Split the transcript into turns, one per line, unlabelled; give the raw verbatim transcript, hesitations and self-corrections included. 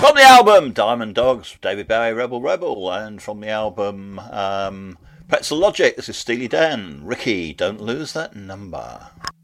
From the album Diamond Dogs, David Bowie, Rebel Rebel, and from the album um, Pretzel Logic, this is Steely Dan. Ricky, don't lose that number.